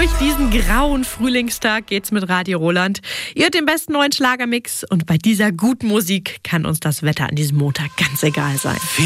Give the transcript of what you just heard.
Durch diesen grauen Frühlingstag geht's mit Radio Roland. Ihr hört den besten neuen Schlagermix und bei dieser guten Musik kann uns das Wetter an diesem Montag ganz egal sein.